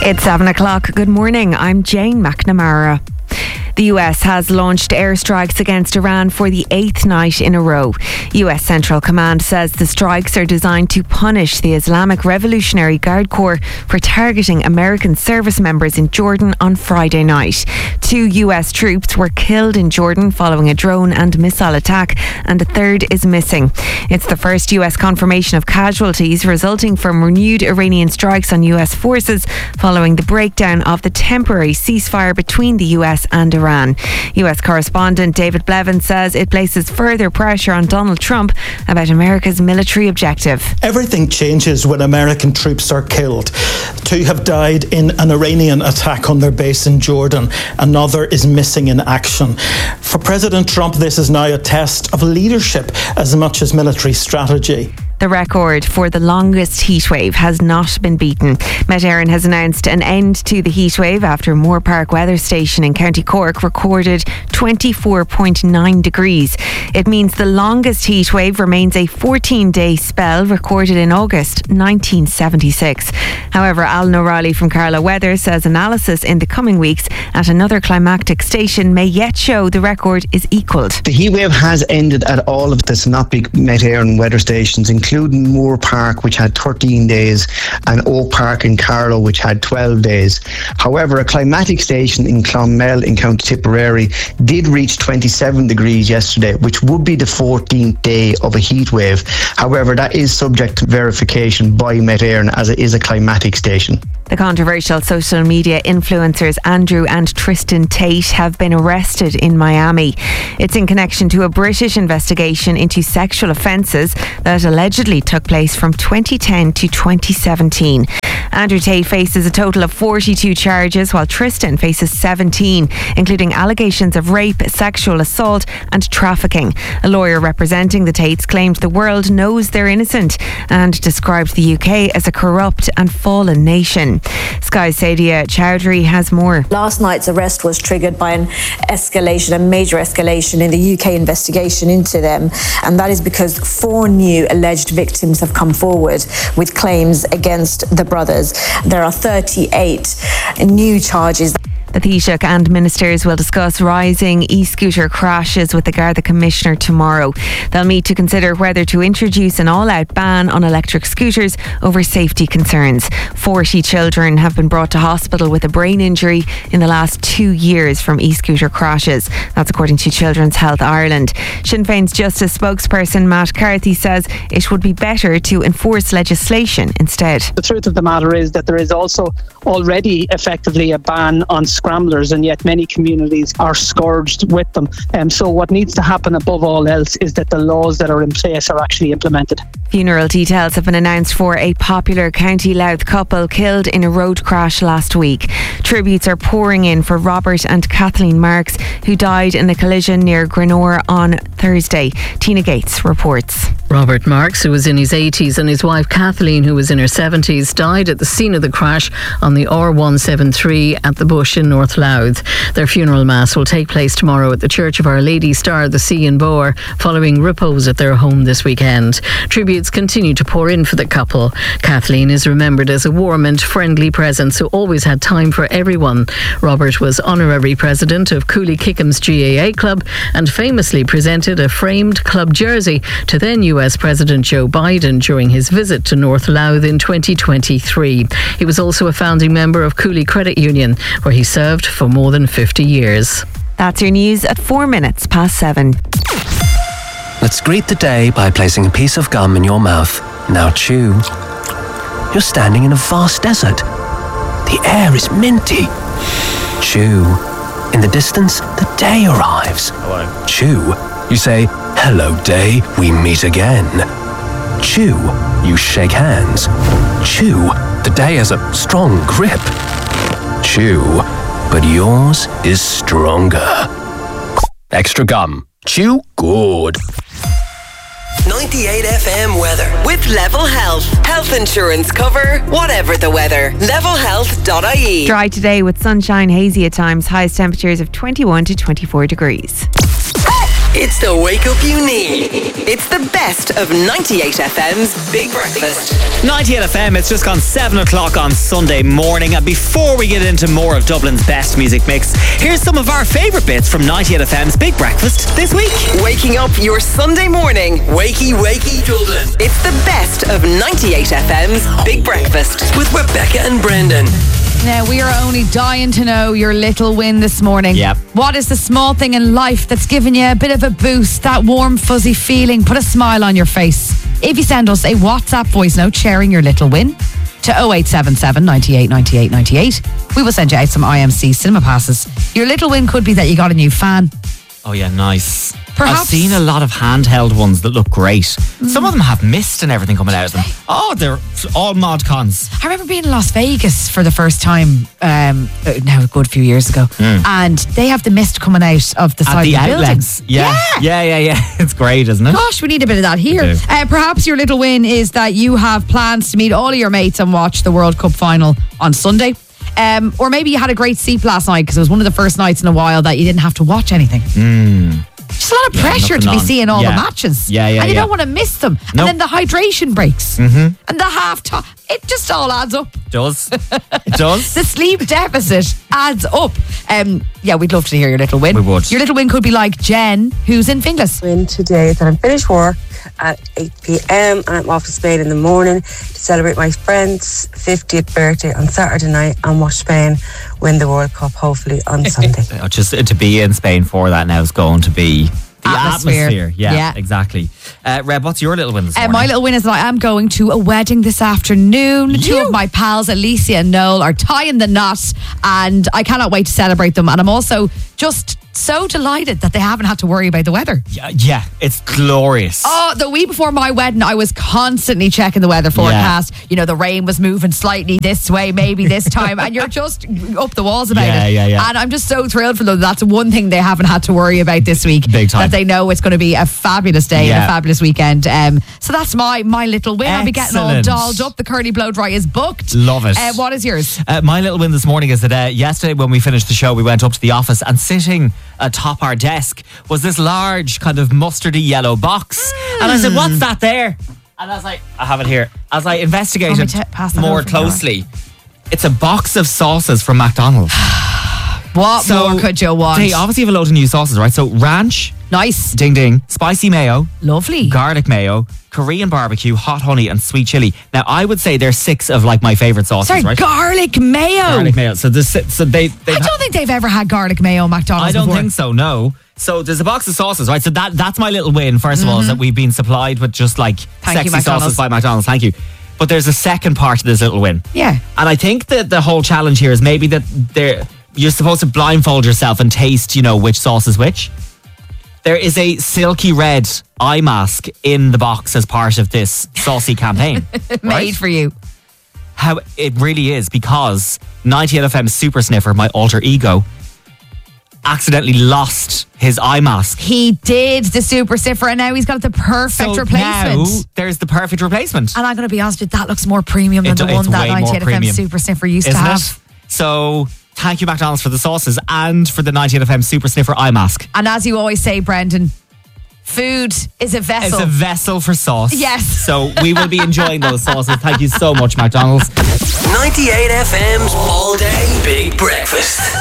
It's 7 o'clock. Good morning. I'm Jane McNamara. The US has launched airstrikes against Iran for the 8th night in a row. US Central Command says the strikes are designed to punish the Islamic Revolutionary Guard Corps for targeting American service members in Jordan on Friday night. 2 US troops were killed in Jordan following a drone and missile attack, and a third is missing. It's the first US confirmation of casualties resulting from renewed Iranian strikes on US forces following the breakdown of the temporary ceasefire between the US and Iran. US correspondent David Blevin says it places further pressure on Donald Trump about America's military objective. Everything changes when American troops are killed. 2 have died in an Iranian attack on their base in Jordan. Another is missing in action. For President Trump, this is now a test of leadership as much as military strategy. The record for the longest heatwave has not been beaten. Met Éireann has announced an end to the heatwave after Moore Park Weather Station in County Cork recorded 24.9 degrees. It means the longest heatwave remains a 14-day spell recorded in August 1976. However, Alan O'Reilly from Carlow Weather says analysis in the coming weeks at another climactic station may yet show the record is equalled. The heatwave has ended at all of the synoptic Met Éireann weather stations, including Moore Park, which had 13 days, and Oak Park in Carlow, which had 12 days. However, a climatic station in Clonmel in County Tipperary did reach 27 degrees yesterday, which would be the 14th day of a heat wave. However, that is subject to verification by Met Éireann as it is a climatic station. The controversial social media influencers Andrew and Tristan Tate have been arrested in Miami. It's in connection to a British investigation into sexual offences that allegedly took place from 2010 to 2017. Andrew Tate faces a total of 42 charges, while Tristan faces 17, including allegations of rape, sexual assault and trafficking. A lawyer representing the Tates claimed the world knows they're innocent and described the UK as a corrupt and fallen nation. Sky's Sadia Chowdhury has more. Last night's arrest was triggered by a major escalation in the UK investigation into them, and that is because 4 new alleged victims have come forward with claims against the brothers. There are 38 new charges. The Taoiseach and ministers will discuss rising e-scooter crashes with the Garda Commissioner tomorrow. They'll meet to consider whether to introduce an all-out ban on electric scooters over safety concerns. 40 children have been brought to hospital with a brain injury in the last 2 years from e-scooter crashes. That's according to Children's Health Ireland. Sinn Féin's Justice spokesperson Matt Carthy says it would be better to enforce legislation instead. The truth of the matter is that there is also already effectively a ban on scramblers, and yet many communities are scourged with them. So what needs to happen above all else is that the laws that are in place are actually implemented. Funeral details have been announced for a popular County Louth couple killed in a road crash last week. Tributes are pouring in for Robert and Kathleen Marks, who died in a collision near Grenore on Thursday. Tina Gates reports. Robert Marks, who was in his 80s, and his wife Kathleen, who was in her 70s, died at the scene of the crash on the R173 at the Bush in North Louth. Their funeral mass will take place tomorrow at the Church of Our Lady Star of the Sea in Boer, following repose at their home this weekend. Tributes continue to pour in for the couple. Kathleen is remembered as a warm and friendly presence who always had time for everyone. Robert was honorary president of Cooley Kickham's GAA club and famously presented a framed club jersey to then US President Joe Biden during his visit to North Louth in 2023. He was also a founding member of Cooley Credit Union, where he served for more than 50 years. That's your news at 7:04. Let's greet the day by placing a piece of gum in your mouth. Now chew. You're standing in a vast desert. The air is minty. Chew. In the distance, the day arrives. Hello. Chew. You say, "Hello, day, we meet again." Chew. You shake hands. Chew. The day has a strong grip. Chew. But yours is stronger. Extra gum. Chew good. 98 FM weather with Level Health. Health insurance cover, whatever the weather. levelhealth.ie. Dry today with sunshine, hazy at times, highest temperatures of 21 to 24 degrees. It's the wake up you need. It's the best of 98 FM's Big Breakfast. 98 FM, it's just gone 7 o'clock on Sunday morning. And before we get into more of Dublin's best music mix, here's some of our favourite bits from 98 FM's Big Breakfast this week. Waking up your Sunday morning. Wakey, wakey, Dublin. It's the best of 98 FM's Big Breakfast with Rebecca and Brendan. Now, we are only dying to know your little win this morning. Yep. What is the small thing in life that's given you a bit of a boost, that warm, fuzzy feeling, put a smile on your face? If you send us a WhatsApp voice note sharing your little win to 0877 98 98 98, we will send you out some IMC cinema passes. Your little win could be that you got a new fan. Oh yeah, nice. Perhaps. I've seen a lot of handheld ones that look great. Some of them have mist and everything coming out of them. Oh, they're all mod cons. I remember being in Las Vegas for the first time now a good few years ago, and they have the mist coming out of the side of the buildings. Yeah. It's great, isn't it? Gosh, we need a bit of that here. Perhaps your little win is that you have plans to meet all of your mates and watch the World Cup final on Sunday. Or maybe you had a great sleep last night because it was one of the first nights in a while that you didn't have to watch anything. Just a lot of pressure to be seeing all the matches. And you don't want to miss them. And then the hydration breaks. And the half time. It just all adds up. It does. It does. The sleep deficit adds up. We'd love to hear your little win. We would. Your little win could be like Jen, who's in Finglas. Win today that I'm finished work at 8 p.m. and I'm off to Spain in the morning to celebrate my friend's 50th birthday on Saturday night and watch Spain win the World Cup hopefully on Sunday. Just to be in Spain for that now is going to be the atmosphere. Yeah, exactly. Reb, what's your little win this morning? My little win is that I am going to a wedding this afternoon. Two of my pals, Alicia and Noel, are tying the knot and I cannot wait to celebrate them. And I'm also just so delighted that they haven't had to worry about the weather. Yeah, it's glorious. Oh, the week before my wedding, I was constantly checking the weather forecast. You know, the rain was moving slightly this way, maybe this time, and you're just up the walls about it. Yeah. And I'm just so thrilled for them. That's one thing they haven't had to worry about this week. Big time. That they know it's going to be a fabulous day and a fabulous weekend. So that's my little win. I'll be getting all dolled up. The curly blow dry is booked. Love it. What is yours? My little win this morning is that yesterday when we finished the show, we went up to the office and sitting atop our desk was this large kind of mustardy yellow box. And I said, what's that there? And I was like, I have it here. As I investigated more closely, it's a box of sauces from McDonald's. What more could you want? They obviously have a load of new sauces, right? So ranch. Nice. Ding ding. Spicy mayo. Lovely. Garlic mayo. Korean barbecue, hot honey and sweet chili. Now I would say they're 6 of like my favourite sauces, right? Garlic mayo. Garlic mayo. So they I don't think they've ever had garlic mayo at McDonald's I don't before. think so, no. So there's a box of sauces, right? So that's my little win, first of all, is that we've been supplied with just like sexy sauces by McDonald's. Thank you. But there's a second part to this little win. Yeah. And I think that the whole challenge here is maybe that you're supposed to blindfold yourself and taste, which sauce is which. There is a silky red eye mask in the box as part of this saucy campaign. Made for you. How it really is, because 98 FM Super Sniffer, my alter ego, accidentally lost his eye mask. He did, the Super Sniffer, and now he's got the perfect replacement. Now there's the perfect replacement. And I'm going to be honest with you, that looks more premium than the one that 98 FM Super Sniffer used to have. Isn't it? So thank you, McDonald's, for the sauces and for the 98 FM Super Sniffer eye mask. And as you always say, Brendan, food is a vessel. It's a vessel for sauce. Yes. So we will be enjoying those sauces. Thank you so much, McDonald's. 98 FM's all day Big Breakfast.